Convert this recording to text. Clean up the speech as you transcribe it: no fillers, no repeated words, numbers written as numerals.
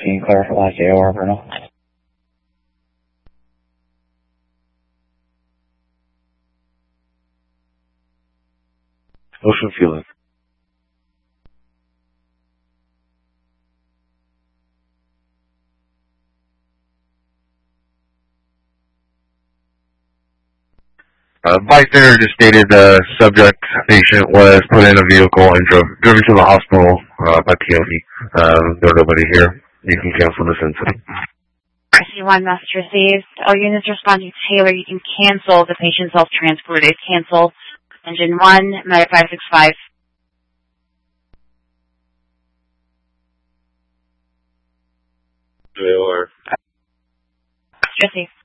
15, clear for last AOR, Bruno. Ocean Fueling. Bystander just stated the subject patient was put in a vehicle and driven to the hospital by Peony. There's nobody here. You can cancel this incident. RC1 message received. All units responding to Taylor, you can cancel the patient self-transported. Cancel engine 1, Medic 565. AOR. Received.